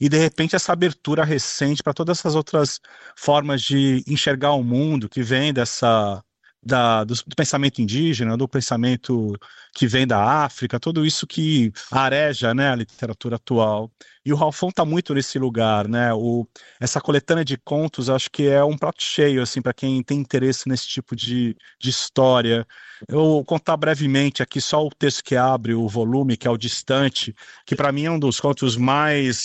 e de repente essa abertura recente para todas essas outras formas de enxergar o mundo que vem do pensamento indígena, do pensamento que vem da África, tudo isso que areja, né, a literatura atual. E o Ralphon está muito nesse lugar, né? Essa coletânea de contos, acho que é um prato cheio, assim, para quem tem interesse nesse tipo de história. Eu vou contar brevemente aqui só o texto que abre o volume, que é o Distante, que para mim é um dos contos mais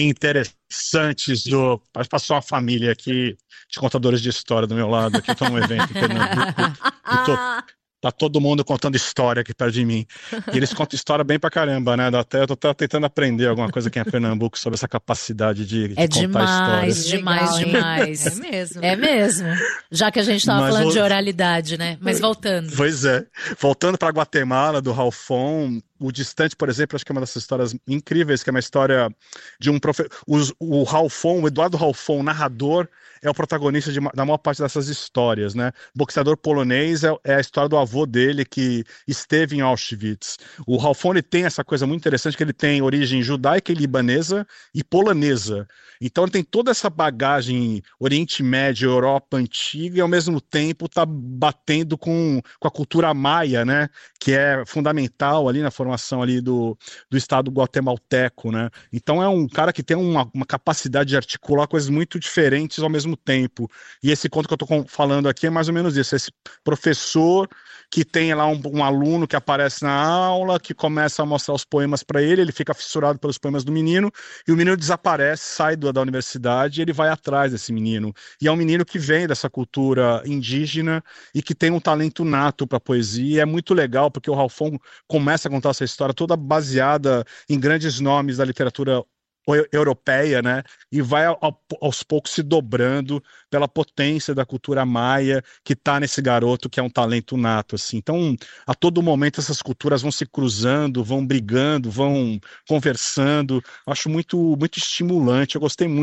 interessantes do. Passou uma família aqui de contadores de história do meu lado, aqui estou num evento em Pernambuco, e tá todo mundo contando história aqui perto de mim. E eles contam história bem pra caramba, né? Eu tô tentando aprender alguma coisa aqui em Pernambuco sobre essa capacidade de É contar histórias. demais, Legal, hein? demais. É mesmo. É mesmo. Já que a gente estava Mas falando de oralidade, né? Mas voltando. Pois é. Voltando para Guatemala, do Ralphon, o Distante, por exemplo, acho que é uma dessas histórias incríveis, que é uma história de um professor. O Ralphon, o Eduardo Ralphon, narrador, é o protagonista da maior parte dessas histórias, né? Boxeador polonês é a história do avô dele que esteve em Auschwitz. O Ralphon, ele tem essa coisa muito interessante, que ele tem origem judaica e libanesa e polonesa. Então ele tem toda essa bagagem Oriente Médio, Europa antiga, e ao mesmo tempo está batendo com a cultura maia, né? Que é fundamental ali na formação ali do Estado guatemalteco, né? Então é um cara que tem uma capacidade de articular coisas muito diferentes ao mesmo tempo. E esse conto que eu estou falando aqui é mais ou menos isso. Esse professor que tem lá um aluno que aparece na aula, que começa a mostrar os poemas para ele fica fissurado pelos poemas do menino, e o menino desaparece, sai da universidade, e ele vai atrás desse menino. E é um menino que vem dessa cultura indígena e que tem um talento nato para poesia. E é muito legal, porque o Ralphon começa a contar essa história toda baseada em grandes nomes da literatura europeia, né? E vai aos poucos se dobrando pela potência da cultura maia que está nesse garoto que é um talento nato, assim. Então, a todo momento essas culturas vão se cruzando, vão brigando, vão conversando. Acho muito estimulante.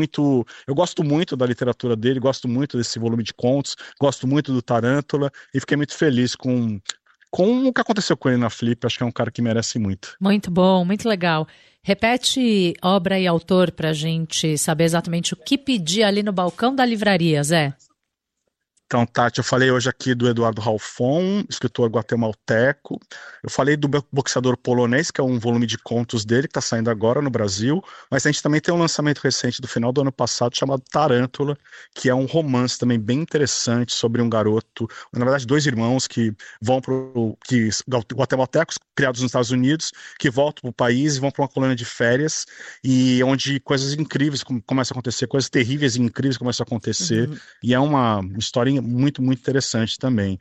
Eu gosto muito da literatura dele, gosto muito desse volume de contos, gosto muito do Tarântula e fiquei muito feliz com o que aconteceu com ele na Flip. Acho que é um cara que merece muito. Muito bom, muito legal. Repete obra e autor para a gente saber exatamente o que pedir ali no balcão da livraria, Zé. Então, Tati, eu falei hoje aqui do Eduardo Ralphon, escritor guatemalteco. Eu falei do Boxeador Polonês, que é um volume de contos dele, que está saindo agora no Brasil. Mas a gente também tem um lançamento recente do final do ano passado, chamado Tarântula, que é um romance também bem interessante sobre um garoto, na verdade, dois irmãos que vão guatemaltecos, criados nos Estados Unidos, que voltam para o país e vão para uma colônia de férias, e onde coisas incríveis começam a acontecer, coisas terríveis e incríveis começam a acontecer. E é uma história muito interessante também.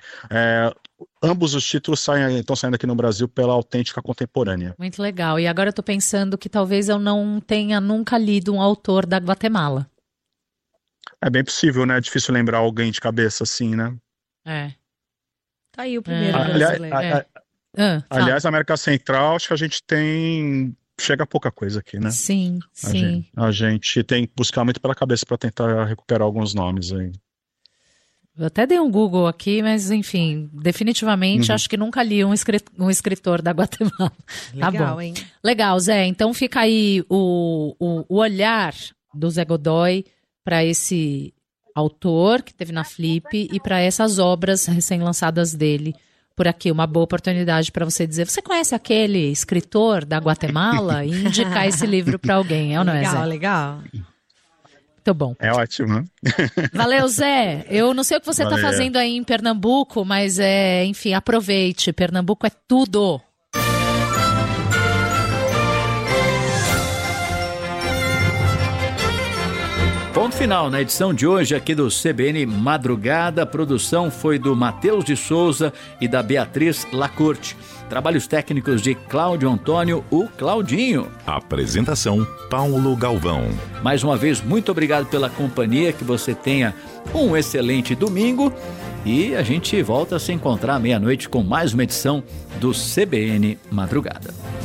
Ambos os títulos estão saindo aqui no Brasil pela Autêntica Contemporânea. Muito legal. E agora eu estou pensando que talvez eu não tenha nunca lido um autor da Guatemala. É bem possível, né? É difícil lembrar alguém de cabeça assim, né? É. Tá aí o primeiro Aliás, brasileiro. aliás, a América Central, acho que a gente chega a pouca coisa aqui, né? Sim, sim. A gente tem que buscar muito pela cabeça para tentar recuperar alguns nomes aí. Eu até dei um Google aqui, mas enfim, definitivamente acho que nunca li um escritor da Guatemala. Legal, tá bom. hein? Legal, Zé. Então fica aí o olhar do Zé Godoy para esse autor que teve na Flip e para essas obras recém-lançadas dele por aqui. Uma boa oportunidade para você dizer, você conhece aquele escritor da Guatemala? E indicar esse livro para alguém, é ou não é, Zé? Legal. Muito bom. É ótimo, né? Valeu, Zé. Eu não sei o que você está fazendo aí em Pernambuco, mas enfim, aproveite. Pernambuco é tudo. Ponto final na edição de hoje aqui do CBN Madrugada. A produção foi do Matheus de Souza e da Beatriz Lacorte. Trabalhos técnicos de Cláudio Antônio, o Claudinho. Apresentação, Paulo Galvão. Mais uma vez, muito obrigado pela companhia, que você tenha um excelente domingo e a gente volta a se encontrar à meia-noite com mais uma edição do CBN Madrugada.